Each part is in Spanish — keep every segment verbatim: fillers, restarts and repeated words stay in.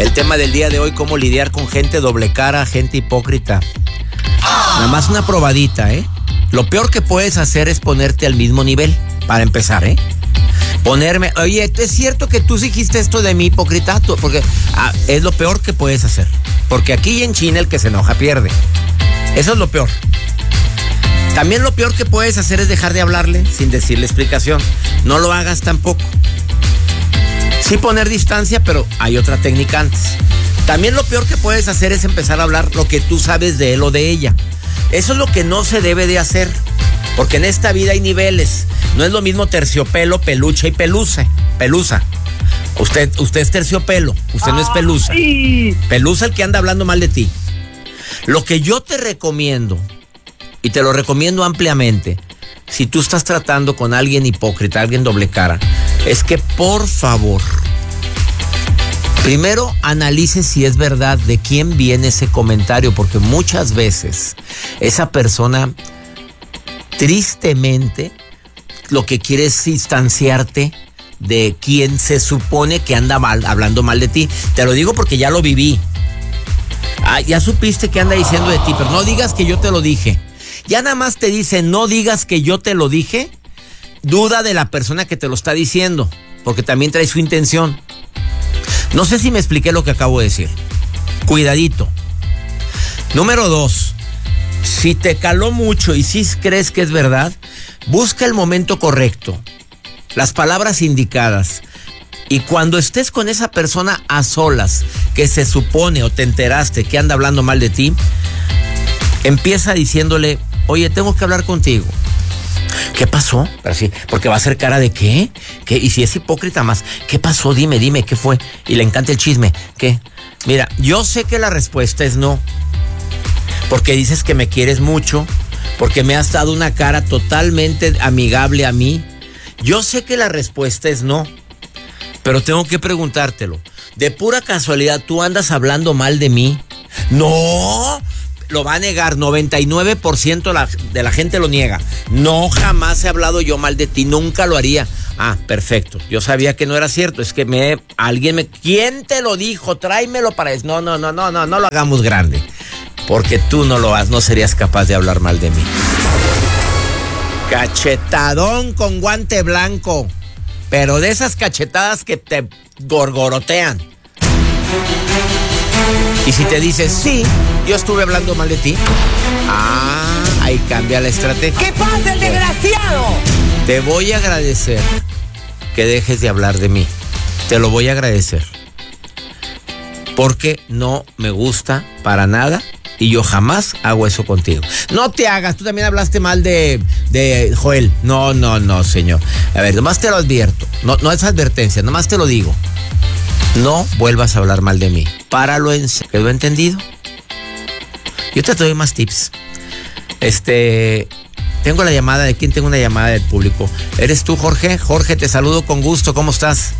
El tema del día de hoy, cómo lidiar con gente doble cara, gente hipócrita. Nada más una probadita, ¿eh? Lo peor que puedes hacer es ponerte al mismo nivel, para empezar, ¿eh? Ponerme, oye, ¿es cierto que tú dijiste esto de mí, hipócrita? Tú, porque ah, es lo peor que puedes hacer. Porque aquí en China el que se enoja pierde. Eso es lo peor. También lo peor que puedes hacer es dejar de hablarle sin decirle explicación. No lo hagas tampoco. Sí poner distancia, pero hay otra técnica antes. También lo peor que puedes hacer es empezar a hablar lo que tú sabes de él o de ella. Eso es lo que no se debe de hacer. Porque en esta vida hay niveles. No es lo mismo terciopelo, peluche y pelusa. Pelusa. Usted, usted es terciopelo, usted no es pelusa. Pelusa el que anda hablando mal de ti. Lo que yo te recomiendo, y te lo recomiendo ampliamente, si tú estás tratando con alguien hipócrita, alguien doble cara, es que por favor, primero analice si es verdad de quién viene ese comentario, porque muchas veces esa persona, tristemente, lo que quiere es distanciarte de quien se supone que anda mal, hablando mal de ti. Te lo digo porque ya lo viví. Ah, ya supiste que anda diciendo de ti, pero no digas que yo te lo dije. Ya nada más te dice, no digas que yo te lo dije. Duda de la persona que te lo está diciendo, porque también trae su intención. No sé si me expliqué lo que acabo de decir. Cuidadito. Número dos, si te caló mucho y si crees que es verdad, busca el momento correcto, las palabras indicadas. Y cuando estés con esa persona a solas, que se supone o te enteraste que anda hablando mal de ti, empieza diciéndole, oye, tengo que hablar contigo. ¿Qué pasó? Pero sí, porque va a hacer cara de ¿qué? ¿Qué? Y si es hipócrita más, ¿qué pasó? Dime, dime, ¿qué fue? Y le encanta el chisme. ¿Qué? Mira, yo sé que la respuesta es no. Porque dices que me quieres mucho, porque me has dado una cara totalmente amigable a mí. Yo sé que la respuesta es no, pero tengo que preguntártelo. De pura casualidad, ¿tú andas hablando mal de mí? No, lo va a negar. noventa y nueve por ciento de la gente lo niega. No, jamás he hablado yo mal de ti, nunca lo haría. Ah, perfecto. Yo sabía que no era cierto. Es que me, alguien me... ¿Quién te lo dijo? Tráemelo para eso. No, no, no, no, no, no lo hagamos grande. Porque tú no lo has, no serías capaz de hablar mal de mí. Cachetadón con guante blanco. Pero de esas cachetadas que te gorgorotean. Y si te dices, sí, yo estuve hablando mal de ti. Ah, ahí cambia la estrategia. ¿Qué pasa, el desgraciado? Te voy a agradecer que dejes de hablar de mí. Te lo voy a agradecer. Porque no me gusta para nada. Y yo jamás hago eso contigo. No te hagas, tú también hablaste mal de, de Joel. No, no, no, señor. A ver, nomás te lo advierto. No, no es advertencia, nomás te lo digo. No vuelvas a hablar mal de mí. Páralo en serio. ¿Quedó entendido? Yo te doy más tips. Este... Tengo la llamada. ¿De quién tengo una llamada del público? ¿Eres tú, Jorge? Jorge, te saludo con gusto. ¿Cómo estás?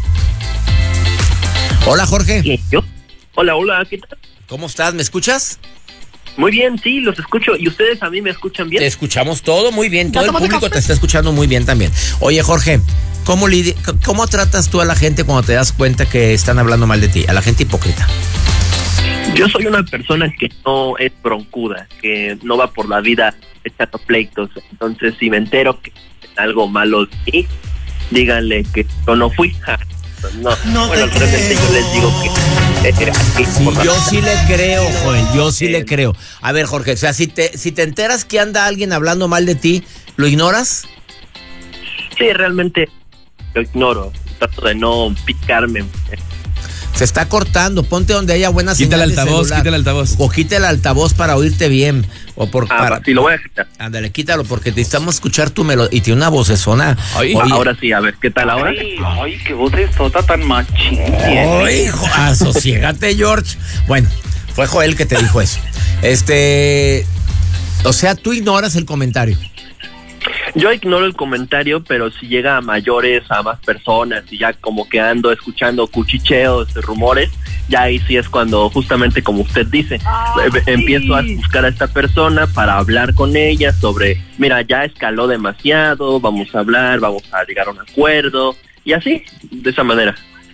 Hola, Jorge. ¿Yo? Hola, hola, ¿qué tal? ¿Cómo estás? ¿Me escuchas? Muy bien, sí, los escucho. ¿Y ustedes a mí me escuchan bien? Te escuchamos todo muy bien. Todo el público te está escuchando muy bien también. Oye, Jorge, ¿cómo, lidi- ¿cómo tratas tú a la gente cuando te das cuenta que están hablando mal de ti? A la gente hipócrita. Yo soy una persona que no es broncuda, que no va por la vida echando pleitos. Entonces, si me entero que es algo malo de mí, díganle que yo no fui. No, no bueno, te realmente creo. yo les digo que eh, aquí, Sí, por yo la- sí le creo, Joel, yo sí Eh, le creo. A ver, Jorge, o sea, si te, si te enteras que anda alguien hablando mal de ti, ¿lo ignoras? Sí, realmente lo ignoro. Trato de no picarme. Se está cortando, ponte donde haya buena Quita señal el de altavoz, celular. quita el altavoz. O quita el altavoz para oírte bien. O por, Ah, para, sí, lo voy a quitar. Ándale, quítalo, porque necesitamos escuchar tu melodía. Y tiene una vocesona. Ay, Oye, Ahora sí, a ver, ¿qué tal ahora? Ay, ay, qué voz es tota tan machín. Ay, hijo, asosiégate, George. Bueno, fue Joel que te dijo eso. Este, o sea, tú ignoras el comentario. Yo ignoro el comentario, pero si llega a mayores, a más personas, y ya como que ando escuchando cuchicheos, rumores, ya ahí sí es cuando, justamente como usted dice, eh, empiezo a buscar a esta persona para hablar con ella sobre, mira, ya escaló demasiado, vamos a hablar, vamos a llegar a un acuerdo, y así, de esa manera.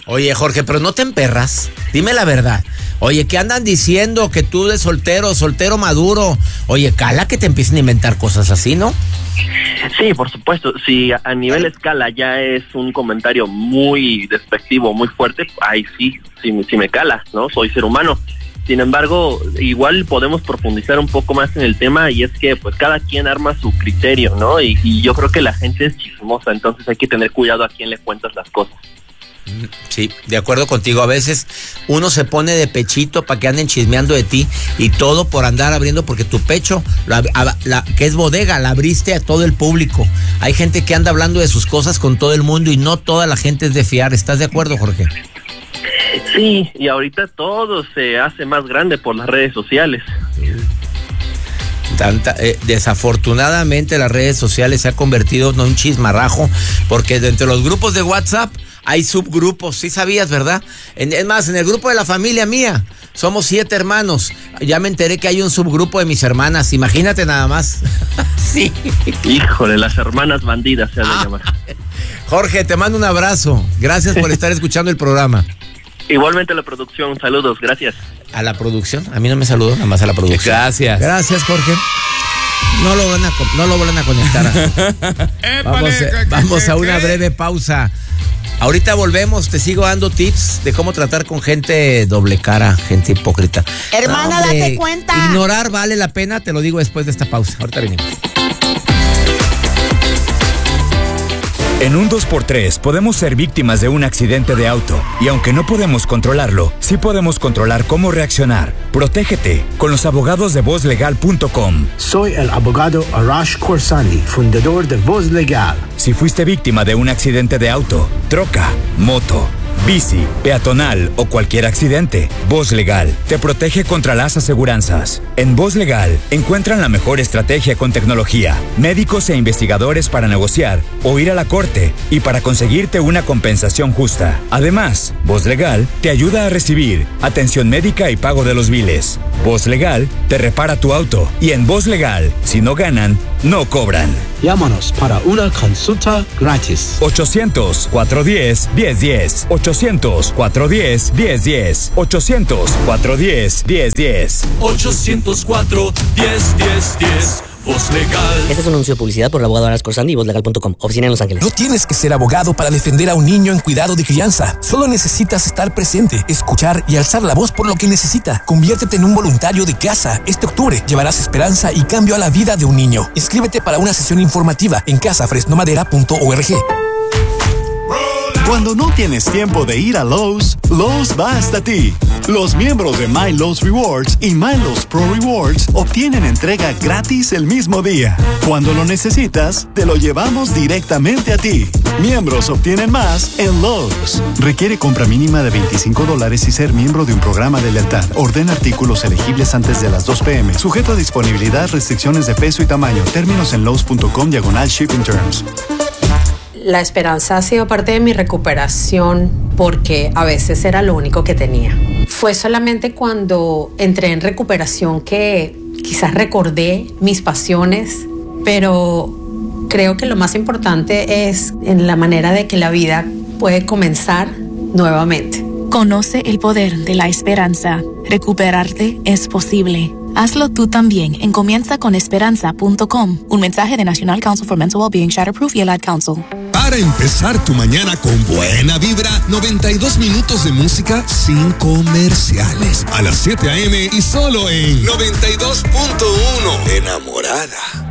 Oye, Jorge, pero no te emperras. Dime la verdad. Oye, ¿qué andan diciendo? Que tú de soltero, soltero maduro. Oye, cala que te empiecen a inventar cosas así, ¿no? Sí, por supuesto. Si a nivel escala ya es un comentario muy despectivo, muy fuerte, ahí sí, sí, sí me cala, ¿no? Soy ser humano. Sin embargo, igual podemos profundizar un poco más en el tema, y es que pues cada quien arma su criterio, ¿no? Y, y yo creo que la gente es chismosa, entonces hay que tener cuidado a quién le cuentas las cosas. Sí, de acuerdo contigo. A veces uno se pone de pechito para que anden chismeando de ti, y todo por andar abriendo, porque tu pecho, la, la, que es bodega, la abriste a todo el público. Hay gente que anda hablando de sus cosas con todo el mundo y no toda la gente es de fiar. ¿Estás de acuerdo, Jorge? Sí, y ahorita todo se hace más grande por las redes sociales. Tanta, eh, desafortunadamente las redes sociales se ha convertido en un chismarrajo, porque dentro de los grupos de WhatsApp hay subgrupos. Sí sabías, ¿verdad? En, es más, en el grupo de la familia mía somos siete hermanos. Ya me enteré que hay un subgrupo de mis hermanas. Imagínate nada más. Sí. Híjole, las hermanas bandidas se han de ah, llamar. Jorge, te mando un abrazo. Gracias por estar escuchando el programa. Igualmente a la producción, saludos, gracias. ¿A la producción? A mí no me saludó, nada más a la producción. Gracias. Gracias, Jorge. No lo van a, no lo van a conectar. Vamos, vamos a una breve pausa. Ahorita volvemos, te sigo dando tips de cómo tratar con gente doble cara, gente hipócrita. Hermana, no, date cuenta. Ignorar vale la pena, te lo digo después de esta pausa. Ahorita venimos. En un dos por tres podemos ser víctimas de un accidente de auto, y aunque no podemos controlarlo, sí podemos controlar cómo reaccionar. Protégete con los abogados de voz legal punto com. Soy el abogado Arash Khorsandi, fundador de Voz Legal. Si fuiste víctima de un accidente de auto, troca, moto, bici, peatonal o cualquier accidente, Voz Legal te protege contra las aseguranzas. En Voz Legal encuentran la mejor estrategia con tecnología, médicos e investigadores para negociar o ir a la corte y para conseguirte una compensación justa. Además, Voz Legal te ayuda a recibir atención médica y pago de los biles. Voz Legal te repara tu auto, y en Voz Legal, si no ganan, no cobran. Llámanos para una consulta gratis. ochocientos, cuatrocientos diez, diez diez. ochocientos, cuatrocientos diez, diez diez. ochocientos, cuatrocientos diez, diez diez. ochocientos cuatro, diez, diez, diez. Voz Legal. Este es un anuncio de publicidad por el abogado Arash Khorsandi y voz legal punto com. Oficina en Los Ángeles. No tienes que ser abogado para defender a un niño en cuidado de crianza. Solo necesitas estar presente, escuchar y alzar la voz por lo que necesita. Conviértete en un voluntario de casa. Este octubre llevarás esperanza y cambio a la vida de un niño. Inscríbete para una sesión informativa en casa fresno madera punto org. Cuando no tienes tiempo de ir a Lowe's, Lowe's va hasta ti. Los miembros de My Lowe's Rewards y My Lowe's Pro Rewards obtienen entrega gratis el mismo día. Cuando lo necesitas, te lo llevamos directamente a ti. Miembros obtienen más en Lowe's. Requiere compra mínima de veinticinco dólares y ser miembro de un programa de lealtad. Ordena artículos elegibles antes de las dos pe eme. Sujeto a disponibilidad, restricciones de peso y tamaño. Términos en Lowe's punto com diagonal shipping terms. La esperanza ha sido parte de mi recuperación porque a veces era lo único que tenía. Fue solamente cuando entré en recuperación que quizás recordé mis pasiones, pero creo que lo más importante es en la manera de que la vida puede comenzar nuevamente. Conoce el poder de la esperanza. Recuperarte es posible. Hazlo tú también en comienza con esperanza punto com. Un mensaje de National Council for Mental Wellbeing, Shatterproof y el Ad Council. Para empezar tu mañana con buena vibra, noventa y dos minutos de música sin comerciales. A las siete a eme y solo en noventa y dos punto uno. Enamorada.